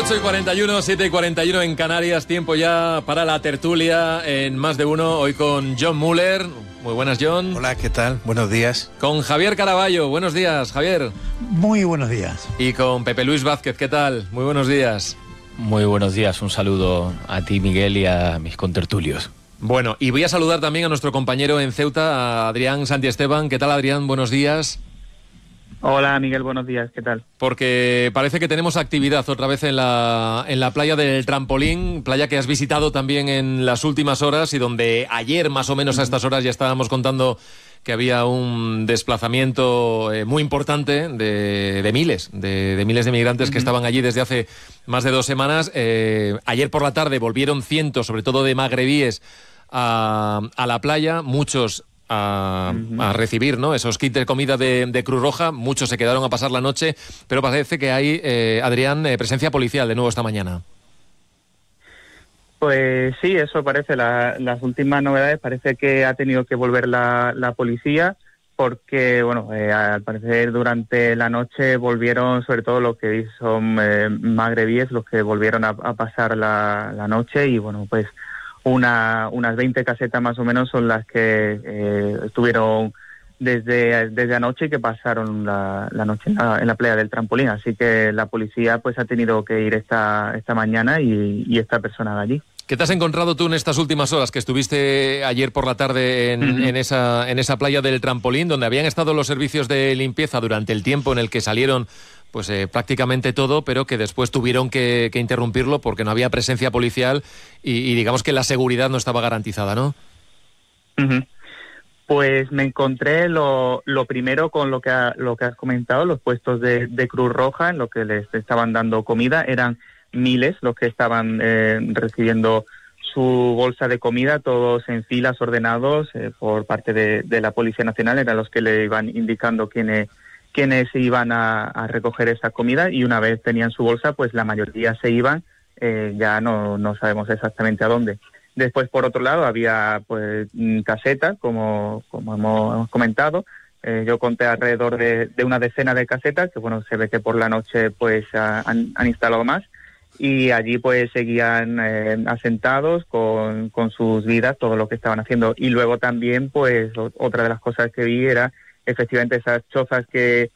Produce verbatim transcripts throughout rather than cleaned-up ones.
ocho y cuarenta y uno, siete y cuarenta y uno en Canarias, tiempo ya para la tertulia en Más de Uno, hoy con John Muller. Muy buenas, John. Hola, ¿qué tal? Buenos días. Con Javier Caraballo. Buenos días, Javier. Muy buenos días. Y con Pepe Luis Vázquez. ¿Qué tal? Muy buenos días. Muy buenos días. Un saludo a ti, Miguel, y a mis contertulios. Bueno, y voy a saludar también a nuestro compañero en Ceuta, a Adrián Santiesteban. ¿Qué tal, Adrián? Buenos días. Hola, Miguel, buenos días, ¿qué tal? Porque parece que tenemos actividad otra vez en la, en la playa del Trampolín, playa que has visitado también en las últimas horas y donde ayer más o menos a estas horas ya estábamos contando que había un desplazamiento eh, muy importante de, de miles, de, de miles de migrantes uh-huh. que estaban allí desde hace más de dos semanas. Eh, ayer por la tarde volvieron cientos, sobre todo de magrebíes, a, a la playa, muchos A, a recibir, ¿no?, esos kits de comida de, de Cruz Roja. Muchos se quedaron a pasar la noche, pero parece que hay, eh, Adrián, eh, presencia policial de nuevo esta mañana. Pues sí, eso parece. La, las últimas novedades parece que ha tenido que volver la, la policía porque, bueno, eh, al parecer durante la noche volvieron, sobre todo los que son eh, magrebíes, los que volvieron a, a pasar la, la noche y, bueno, pues Una, unas veinte casetas más o menos son las que eh, estuvieron desde, desde anoche y que pasaron la, la noche en la, en la playa del Trampolín. Así que la policía pues ha tenido que ir esta, esta mañana y, y esta persona de allí. ¿Qué te has encontrado tú en estas últimas horas que estuviste ayer por la tarde en, uh-huh. en, esa, en esa playa del Trampolín, donde habían estado los servicios de limpieza durante el tiempo en el que salieron pues eh, prácticamente todo, pero que después tuvieron que, que interrumpirlo porque no había presencia policial y, y digamos que la seguridad no estaba garantizada, ¿no? Uh-huh. Pues me encontré lo, lo primero con lo que, ha, lo que has comentado, los puestos de, de Cruz Roja, en lo que les estaban dando comida. Eran miles los que estaban eh, recibiendo su bolsa de comida, todos en filas ordenados eh, por parte de, de la Policía Nacional. Eran los que le iban indicando quiénes quienes se iban a, a recoger esa comida, y una vez tenían su bolsa, pues la mayoría se iban, eh, ya no, no sabemos exactamente a dónde. Después, por otro lado, había pues casetas, como, como hemos comentado. Eh, yo conté alrededor de, de una decena de casetas, que bueno, se ve que por la noche pues han, han instalado más, y allí pues seguían eh, asentados con, con sus vidas, todo lo que estaban haciendo. Y luego también, pues otra de las cosas que vi era efectivamente esas chozas que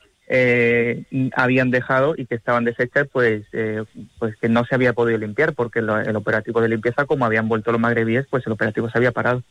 eh, habían dejado y que estaban deshechas, pues eh, pues que no se había podido limpiar porque lo, el operativo de limpieza, como habían vuelto los magrebíes, pues el operativo se había parado.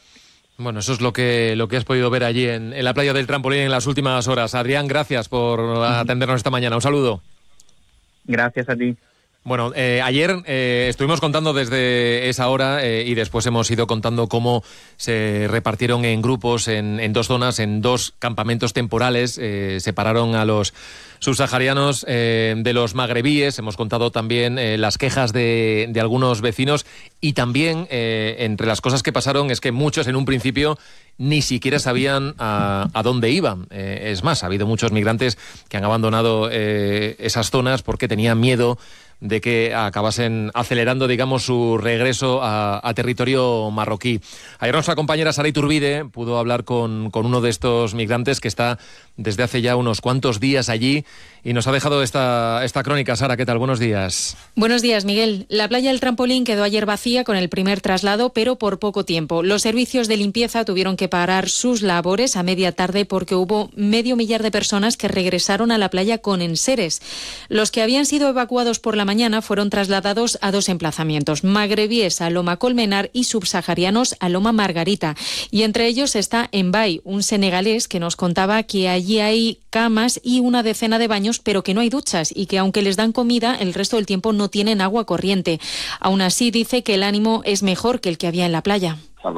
Bueno, eso es lo que lo que has podido ver allí en, en la playa del Trampolín en las últimas horas. Adrián, gracias por atendernos esta mañana. Un saludo. Gracias a ti. Bueno, eh, ayer eh, estuvimos contando desde esa hora eh, y después hemos ido contando cómo se repartieron en grupos, en, en dos zonas, en dos campamentos temporales, eh, separaron a los subsaharianos eh, de los magrebíes. Hemos contado también eh, las quejas de, de algunos vecinos y también eh, entre las cosas que pasaron es que muchos en un principio ni siquiera sabían a, a dónde iban. Eh, es más, ha habido muchos migrantes que han abandonado eh, esas zonas porque tenían miedo de que acabasen acelerando, digamos, su regreso a, a territorio marroquí. Ayer nuestra compañera Sara Iturbide pudo hablar con, con uno de estos migrantes que está desde hace ya unos cuantos días allí y nos ha dejado esta, esta crónica. Sara, ¿qué tal? Buenos días. Buenos días, Miguel. La playa del Trampolín quedó ayer vacía con el primer traslado, pero por poco tiempo. Los servicios de limpieza tuvieron que parar sus labores a media tarde porque hubo medio millar de personas que regresaron a la playa con enseres. Los que habían sido evacuados por la mañana fueron trasladados a dos emplazamientos, magrebíes a Loma Colmenar y subsaharianos a Loma Margarita. Y entre ellos está Mbay, un senegalés que nos contaba que allí hay camas y una decena de baños, pero que no hay duchas y que aunque les dan comida, el resto del tiempo no tienen agua corriente. Aún así, dice que el ánimo es mejor que el que había en la playa.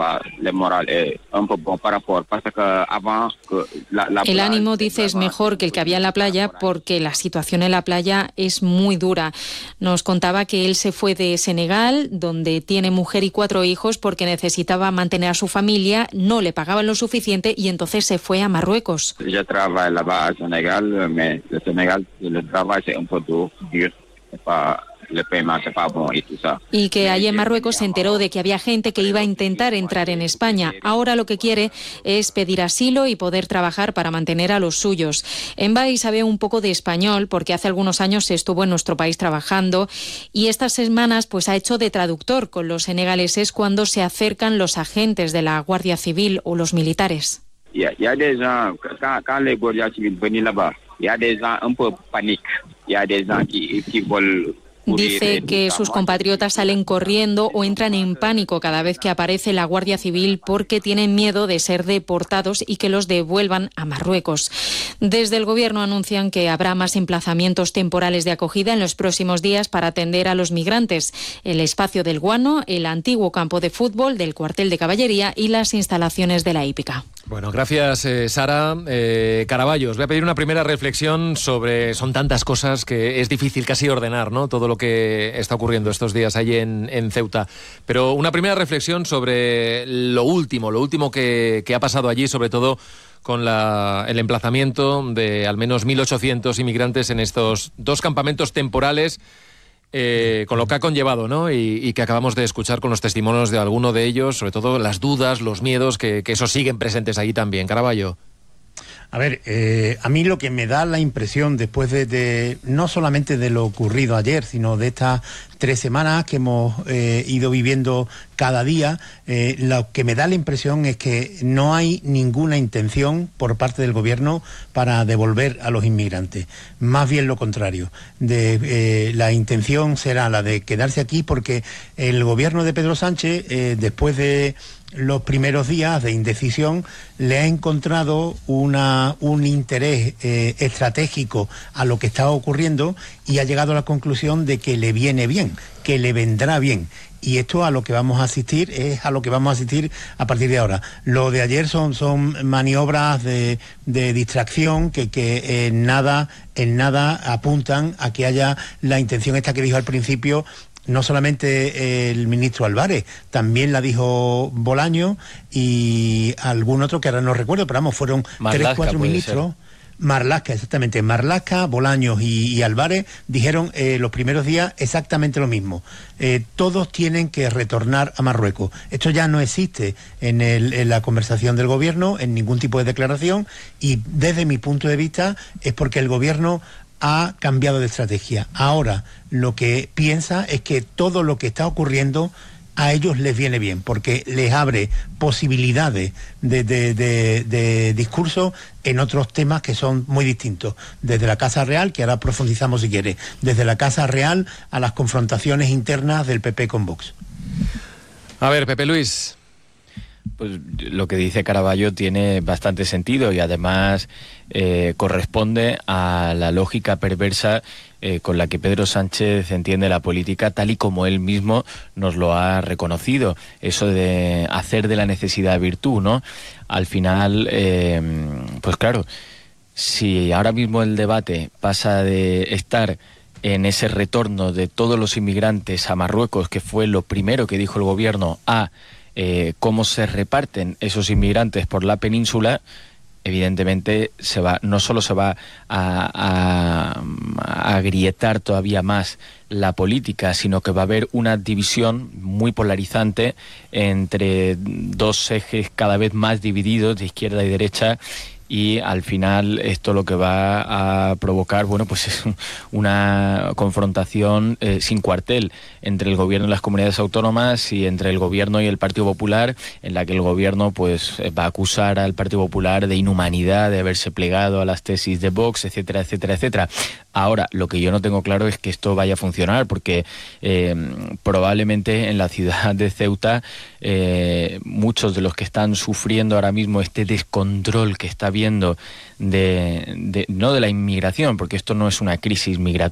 El ánimo, dice, es mejor que el que había en la playa porque la situación en la playa es muy dura. Nos contaba que él se fue de Senegal, donde tiene mujer y cuatro hijos, porque necesitaba mantener a su familia, no le pagaban lo suficiente y entonces se fue a Marruecos. Yo trabajo en Senegal, pero en Senegal el trabajo es un poco duro. Y que allí en Marruecos se enteró de que había gente que iba a intentar entrar en España. Ahora lo que quiere es pedir asilo y poder trabajar para mantener a los suyos. Mbai sabe un poco de español porque hace algunos años estuvo en nuestro país trabajando y estas semanas pues ha hecho de traductor con los senegaleses cuando se acercan los agentes de la Guardia Civil o los militares. Il y, y a des gens, quand, quand les guardias civiles venaient là-bas, il y a des gens un peu paniques. Il y a des gens qui, qui veulent... Dice que sus compatriotas salen corriendo o entran en pánico cada vez que aparece la Guardia Civil porque tienen miedo de ser deportados y que los devuelvan a Marruecos. Desde el Gobierno anuncian que habrá más emplazamientos temporales de acogida en los próximos días para atender a los migrantes. El espacio del Guano, el antiguo campo de fútbol del cuartel de caballería y las instalaciones de la hípica. Bueno, gracias eh, Sara. Eh, Caraballo, os voy a pedir una primera reflexión sobre... Son tantas cosas que es difícil casi ordenar, ¿no? Todo lo que está ocurriendo estos días allí en, en Ceuta. Pero una primera reflexión sobre lo último, lo último que, que ha pasado allí, sobre todo con la, el emplazamiento de al menos mil ochocientos inmigrantes en estos dos campamentos temporales, eh, con lo que ha conllevado, ¿no? Y, y que acabamos de escuchar con los testimonios de alguno de ellos, sobre todo las dudas, los miedos, que, que esos siguen presentes allí también. Caraballo. A ver, eh, a mí lo que me da la impresión después de, de no solamente de lo ocurrido ayer, sino de estas tres semanas que hemos eh, ido viviendo cada día, eh, lo que me da la impresión es que no hay ninguna intención por parte del gobierno para devolver a los inmigrantes. Más bien lo contrario. De, eh, la intención será la de quedarse aquí porque el gobierno de Pedro Sánchez, eh, después de los primeros días de indecisión, le ha encontrado una, un interés eh, estratégico a lo que estaba ocurriendo y ha llegado a la conclusión de que le viene bien, que le vendrá bien. Y esto a lo que vamos a asistir es a lo que vamos a asistir a partir de ahora. Lo de ayer son, son maniobras de, de distracción que, que en nada, en nada apuntan a que haya la intención esta que dijo al principio. No solamente el ministro Álvarez, también la dijo Bolaño y algún otro que ahora no recuerdo, pero vamos, fueron Marlaska, tres, cuatro ministros. Ser. Marlaska, exactamente. Marlaska, Bolaños y, y Álvarez dijeron eh, los primeros días exactamente lo mismo. Eh, todos tienen que retornar a Marruecos. Esto ya no existe en, el, en la conversación del gobierno, en ningún tipo de declaración, y desde mi punto de vista es porque el gobierno ha cambiado de estrategia. Ahora lo que piensa es que todo lo que está ocurriendo a ellos les viene bien, porque les abre posibilidades de, de, de, de discurso en otros temas que son muy distintos. Desde la Casa Real, que ahora profundizamos si quiere, desde la Casa Real a las confrontaciones internas del P P con Vox. A ver, Pepe Luis. Pues lo que dice Caraballo tiene bastante sentido y además eh, corresponde a la lógica perversa eh, con la que Pedro Sánchez entiende la política, tal y como él mismo nos lo ha reconocido. Eso de hacer de la necesidad virtud, ¿no? Al final, eh, pues claro, si ahora mismo el debate pasa de estar en ese retorno de todos los inmigrantes a Marruecos, que fue lo primero que dijo el gobierno, a Eh, cómo se reparten esos inmigrantes por la península, evidentemente se va, no solo se va a, a, a agrietar todavía más la política, sino que va a haber una división muy polarizante entre dos ejes cada vez más divididos de izquierda y derecha. Y al final esto lo que va a provocar, bueno, pues es una confrontación eh, sin cuartel entre el gobierno y las comunidades autónomas y entre el gobierno y el Partido Popular, en la que el gobierno pues va a acusar al Partido Popular de inhumanidad, de haberse plegado a las tesis de Vox, etcétera, etcétera, etcétera. Ahora, lo que yo no tengo claro es que esto vaya a funcionar, porque eh, probablemente en la ciudad de Ceuta eh, muchos de los que están sufriendo ahora mismo este descontrol que está habiendo de, de no de la inmigración, porque esto no es una crisis migratoria,